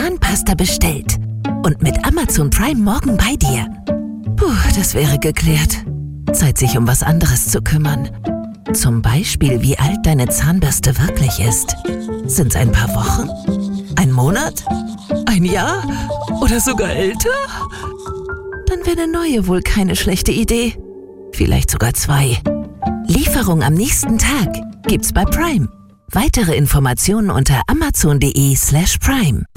Zahnpasta bestellt und mit Amazon Prime morgen bei dir. Puh, das wäre geklärt. Zeit, sich um was anderes zu kümmern. Zum Beispiel, wie alt deine Zahnbürste wirklich ist. Sind's ein paar Wochen? Ein Monat? Ein Jahr? Oder sogar älter? Dann wäre eine neue wohl keine schlechte Idee. Vielleicht sogar 2. Lieferung am nächsten Tag gibt's bei Prime. Weitere Informationen unter amazon.de/prime.